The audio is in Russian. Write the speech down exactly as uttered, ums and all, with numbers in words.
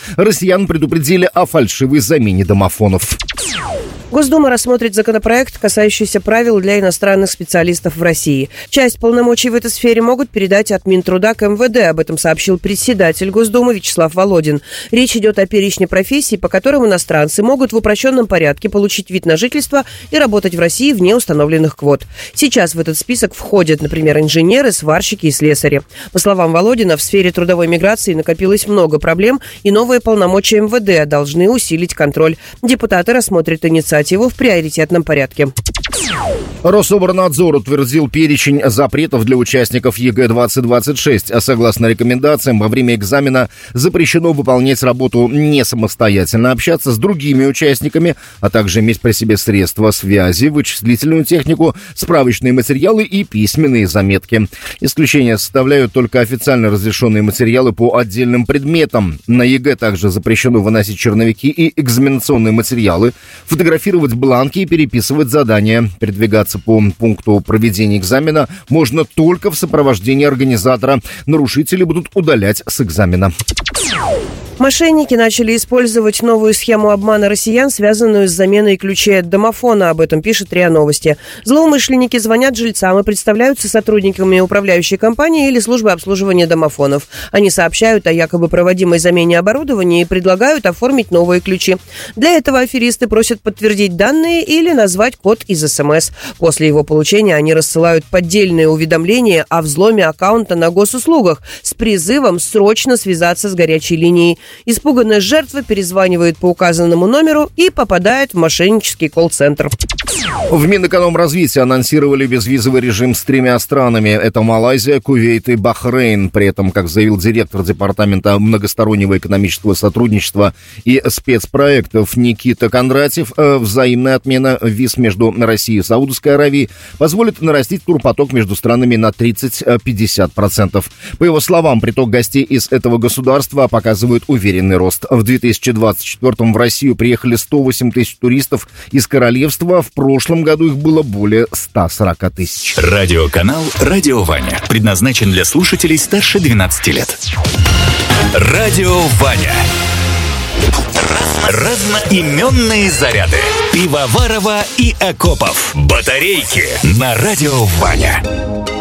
россиян предупредили о фальшивой замене домофонов. Госдума рассмотрит законопроект, касающийся правил для иностранных специалистов в России. Часть полномочий в этой сфере могут передать от Минтруда к эм вэ дэ, об этом сообщил председатель Госдумы Вячеслав Володин. Речь идет о перечне профессий, по которым иностранцы могут в упрощенном порядке получить вид на жительство и работать в России вне установленных квот. Сейчас в этот список входят, например, инженеры, сварщики и слесари. По словам Володина, в сфере трудовой миграции накопилось много проблем, и новые полномочия эм вэ дэ должны усилить контроль. Депутаты рассмотрят инициативу в приоритетном порядке. Рособорнадзор утвердил перечень запретов для участников е гэ двадцать двадцать шесть. А согласно рекомендациям, во время экзамена запрещено выполнять работу не самостоятельно, общаться с другими участниками, а также иметь при себе средства связи, вычислительную технику, справочные материалы и письменные заметки. Исключение составляют только официально разрешенные материалы по отдельным предметам. На е гэ также запрещено выносить черновики и экзаменационные материалы, фотографировать бланки и переписывать задания. Передвигаться по пункту проведения экзамена можно только в сопровождении организатора. Нарушители будут удалять с экзамена. Мошенники начали использовать новую схему обмана россиян, связанную с заменой ключей от домофона. Об этом пишет РИА Новости. Злоумышленники звонят жильцам и представляются сотрудниками управляющей компании или службы обслуживания домофонов. Они сообщают о якобы проводимой замене оборудования и предлагают оформить новые ключи. Для этого аферисты просят подтвердить данные или назвать код из эс эм эс. После его получения они рассылают поддельные уведомления о взломе аккаунта на госуслугах с призывом срочно связаться с горячей линией. Испуганная жертва перезванивает по указанному номеру и попадает в мошеннический колл-центр. В Минэкономразвития анонсировали безвизовый режим с тремя странами. Это Малайзия, Кувейт и Бахрейн. При этом, как заявил директор Департамента многостороннего экономического сотрудничества и спецпроектов Никита Кондратьев, взаимная отмена виз между Россией и Саудовской Аравией позволит нарастить турпоток между странами на тридцать-пятьдесят процентов. По его словам, приток гостей из этого государства показывает уверенный рост. В две тысячи двадцать четвёртом в Россию приехали сто восемь тысяч туристов из королевства. В прошлом году их было более ста сорока тысяч. Радиоканал «Радио Ваня» предназначен для слушателей старше двенадцати лет. Радио Ваня. Разноименные заряды. Пивоварова и Акопов. Батарейки на Радио Ваня.